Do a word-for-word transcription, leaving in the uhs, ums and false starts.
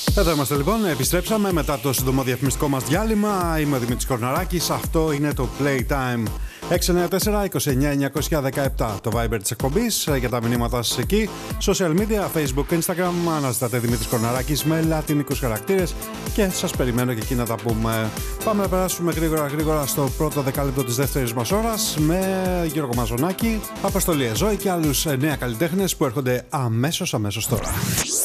Εδώ είμαστε λοιπόν, επιστρέψαμε μετά το σύντομο διαφημιστικό μας διάλειμμα. Είμαι ο Δημήτρης Κορναράκης, αυτό είναι το Playtime. έξι εννιά τέσσερα είκοσι εννιά εννιακόσια δεκαεπτά το Viber της εκπομπής για τα μηνύματα σας εκεί. Social media, Facebook, Instagram, αναζητάτε Δημήτρης Κορναράκης με λατινικούς χαρακτήρες και σας περιμένω και εκεί να τα πούμε. Πάμε να περάσουμε γρήγορα γρήγορα στο πρώτο δεκάλεπτο της δεύτερης μας ώρας με Γιώργο Μαζονάκη, Αποστολή Εζώη και άλλους νέα καλλιτέχνες που έρχονται αμέσως αμέσως τώρα.